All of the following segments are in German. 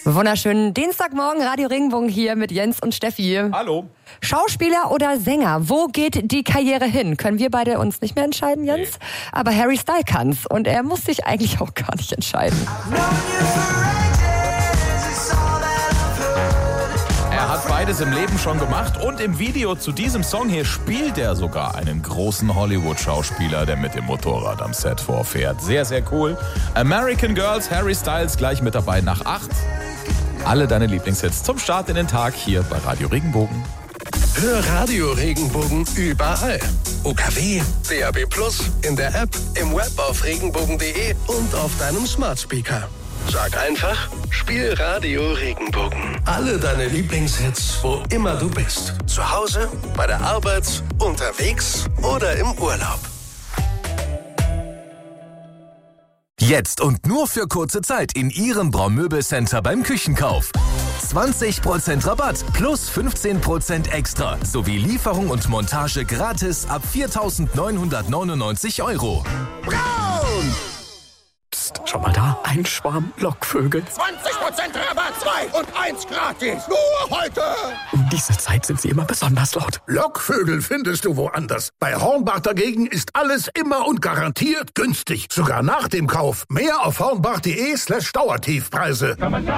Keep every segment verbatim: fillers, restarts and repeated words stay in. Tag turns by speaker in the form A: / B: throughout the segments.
A: Wunderschönen Dienstagmorgen, Radio Regenbogen hier mit Jens und Steffi.
B: Hallo.
A: Schauspieler oder Sänger, wo geht die Karriere hin? Können wir beide uns nicht mehr entscheiden, Jens? Nee. Aber Harry Styles kann's und er muss sich eigentlich auch gar nicht entscheiden.
B: Er hat beides im Leben schon gemacht und im Video zu diesem Song hier spielt er sogar einen großen Hollywood-Schauspieler, der mit dem Motorrad am Set vorfährt. Sehr, sehr cool. American Girls, Harry Styles gleich mit dabei nach acht. Alle deine Lieblingshits zum Start in den Tag hier bei Radio Regenbogen.
C: Hör Radio Regenbogen überall. O K W, D A B plus, in der App, im Web auf regenbogen punkt de und auf deinem Smart Speaker. Sag einfach, spiel Radio Regenbogen. Alle deine Lieblingshits, wo immer du bist. Zu Hause, bei der Arbeit, unterwegs oder im Urlaub.
D: Jetzt und nur für kurze Zeit in Ihrem Braumöbelcenter beim Küchenkauf. zwanzig Prozent Rabatt plus fünfzehn Prozent extra sowie Lieferung und Montage gratis ab viertausendneunhundertneunundneunzig Euro.
E: Braun! Psst, schau mal da, ein Schwarm Lockvögel.
F: zwanzig Prozent Rabatt, zwei und eins gratis. Nur heute.
E: Um diese Zeit sind sie immer besonders laut.
F: Lockvögel findest du woanders. Bei Hornbach dagegen ist alles immer und garantiert günstig. Sogar nach dem Kauf. Mehr auf hornbach punkt de slash Dauertiefpreise.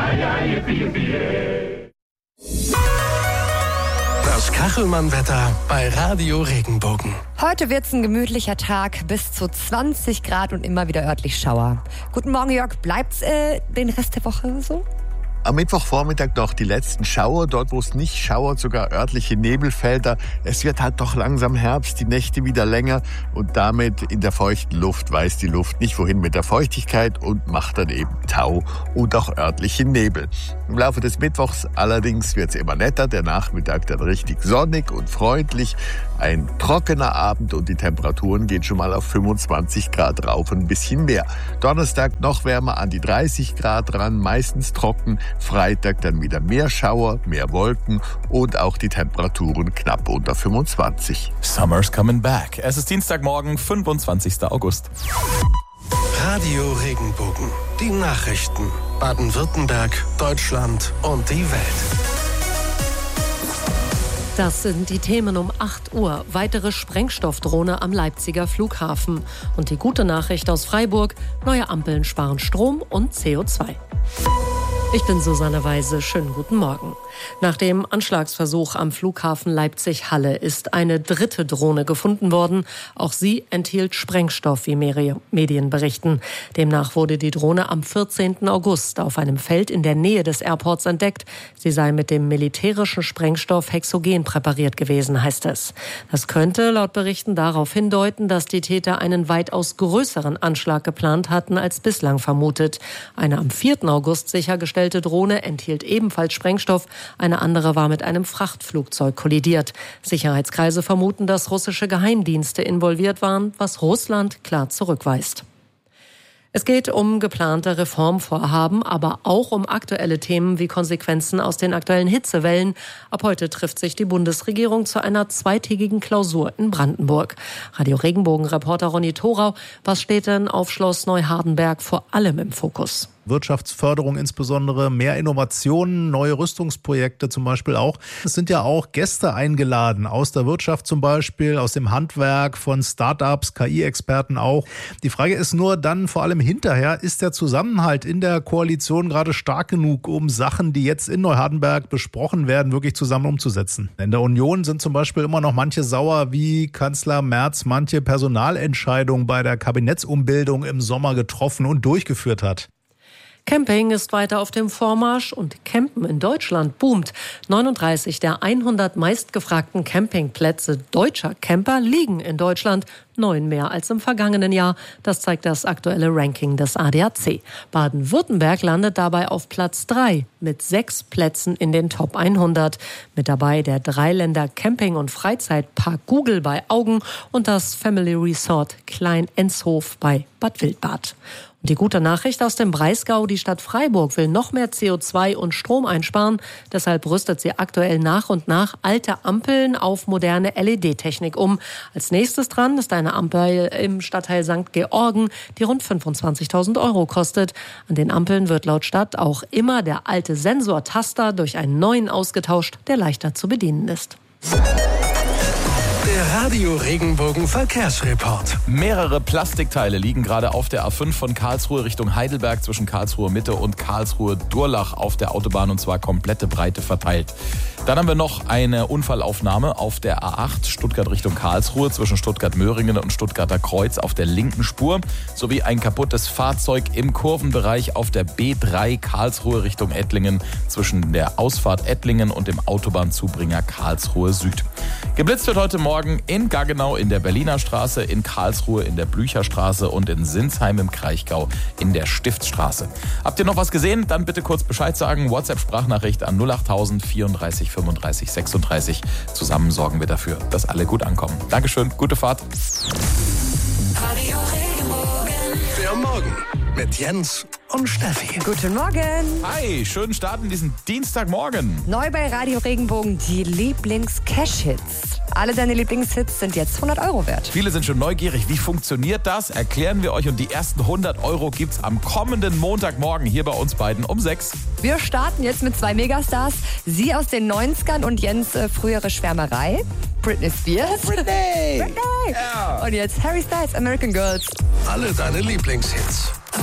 C: Das Kachelmann-Wetter bei Radio Regenbogen.
A: Heute wird's ein gemütlicher Tag, bis zu zwanzig Grad und immer wieder örtlich Schauer. Guten Morgen, Jörg. Bleibt's äh, den Rest der Woche so?
G: Am Mittwochvormittag noch die letzten Schauer, dort wo es nicht schauert, sogar örtliche Nebelfelder. Es wird halt doch langsam Herbst, die Nächte wieder länger und damit in der feuchten Luft weiß die Luft nicht wohin mit der Feuchtigkeit und macht dann eben Tau und auch örtliche Nebel. Im Laufe des Mittwochs allerdings wird es immer netter, der Nachmittag dann richtig sonnig und freundlich. Ein trockener Abend und die Temperaturen gehen schon mal auf fünfundzwanzig Grad rauf und ein bisschen mehr. Donnerstag noch wärmer an die dreißig Grad ran, meistens trocken. Freitag dann wieder mehr Schauer, mehr Wolken und auch die Temperaturen knapp unter fünfundzwanzig.
B: Summer's coming back. Es ist Dienstagmorgen, fünfundzwanzigster August.
C: Radio Regenbogen. Die Nachrichten. Baden-Württemberg, Deutschland und die Welt.
H: Das sind die Themen um acht Uhr. Weitere Sprengstoffdrohne am Leipziger Flughafen. Und die gute Nachricht aus Freiburg: neue Ampeln sparen Strom und C O zwei. Ich bin Susanne Weise. Schönen guten Morgen. Nach dem Anschlagsversuch am Flughafen Leipzig-Halle ist eine dritte Drohne gefunden worden. Auch sie enthielt Sprengstoff, wie Medien berichten. Demnach wurde die Drohne am vierzehnten August auf einem Feld in der Nähe des Airports entdeckt. Sie sei mit dem militärischen Sprengstoff Hexogen präpariert gewesen, heißt es. Das könnte laut Berichten darauf hindeuten, dass die Täter einen weitaus größeren Anschlag geplant hatten als bislang vermutet. Eine am vierten August sichergestellte Drohne enthielt ebenfalls Sprengstoff. Eine andere war mit einem Frachtflugzeug kollidiert. Sicherheitskreise vermuten, dass russische Geheimdienste involviert waren, was Russland klar zurückweist. Es geht um geplante Reformvorhaben, aber auch um aktuelle Themen wie Konsequenzen aus den aktuellen Hitzewellen. Ab heute trifft sich die Bundesregierung zu einer zweitägigen Klausur in Brandenburg. Radio Regenbogen-Reporter Ronny Thorau, was steht denn auf Schloss Neuhardenberg vor allem im Fokus?
I: Wirtschaftsförderung insbesondere, mehr Innovationen, neue Rüstungsprojekte zum Beispiel auch. Es sind ja auch Gäste eingeladen, aus der Wirtschaft zum Beispiel, aus dem Handwerk, von Start-ups, K I-Experten auch. Die Frage ist nur dann vor allem hinterher, ist der Zusammenhalt in der Koalition gerade stark genug, um Sachen, die jetzt in Neuhardenberg besprochen werden, wirklich zusammen umzusetzen? In der Union sind zum Beispiel immer noch manche sauer, wie Kanzler Merz manche Personalentscheidungen bei der Kabinettsumbildung im Sommer getroffen und durchgeführt hat.
H: Camping ist weiter auf dem Vormarsch und Campen in Deutschland boomt. neununddreißig der hundert meistgefragten Campingplätze deutscher Camper liegen in Deutschland, neun mehr als im vergangenen Jahr. Das zeigt das aktuelle Ranking des A D A C. Baden-Württemberg landet dabei auf Platz drei mit sechs Plätzen in den Top hundert. Mit dabei der Dreiländer Camping- und Freizeitpark Gugel bei Augen und das Family Resort Klein-Enshof bei Bad Wildbad. Und die gute Nachricht aus dem Breisgau, die Stadt Freiburg will noch mehr C O zwei und Strom einsparen. Deshalb rüstet sie aktuell nach und nach alte Ampeln auf moderne L E D-Technik um. Als nächstes dran ist eine Ampel im Stadtteil Sankt Georgen, die rund fünfundzwanzigtausend Euro kostet. An den Ampeln wird laut Stadt auch immer der alte Sensortaster durch einen neuen ausgetauscht, der leichter zu bedienen ist.
C: Der Radio Regenbogen Verkehrsreport.
B: Mehrere Plastikteile liegen gerade auf der A fünf von Karlsruhe Richtung Heidelberg zwischen Karlsruhe Mitte und Karlsruhe Durlach auf der Autobahn, und zwar komplette Breite verteilt. Dann haben wir noch eine Unfallaufnahme auf der A acht Stuttgart Richtung Karlsruhe zwischen Stuttgart-Möhringen und Stuttgarter Kreuz auf der linken Spur sowie ein kaputtes Fahrzeug im Kurvenbereich auf der B drei Karlsruhe Richtung Ettlingen zwischen der Ausfahrt Ettlingen und dem Autobahnzubringer Karlsruhe Süd. Geblitzt wird heute Morgen in Gaggenau in der Berliner Straße, in Karlsruhe in der Blücherstraße und in Sinsheim im Kraichgau in der Stiftsstraße. Habt ihr noch was gesehen? Dann bitte kurz Bescheid sagen. WhatsApp-Sprachnachricht an null acht null null vierunddreißig fünfunddreißig sechsunddreißig. Zusammen sorgen wir dafür, dass alle gut ankommen. Dankeschön, gute Fahrt.
C: Radio Regenbogen. Der Morgen mit Jens und Steffi.
A: Guten Morgen.
B: Hi, schönen Start in diesen Dienstagmorgen.
A: Neu bei Radio Regenbogen die Lieblings-Cash-Hits. Alle deine Lieblingshits sind jetzt hundert Euro wert.
B: Viele sind schon neugierig. Wie funktioniert das? Erklären wir euch. Und die ersten hundert Euro gibt's am kommenden Montagmorgen hier bei uns beiden um sechs.
A: Wir starten jetzt mit zwei Megastars. Sie aus den neunzigern und Jens äh, frühere Schwärmerei. Britney Spears.
B: Oh, Britney!
A: Britney!
B: Ja.
A: Und jetzt Harry Styles, American Girls.
C: Alle deine Lieblingshits.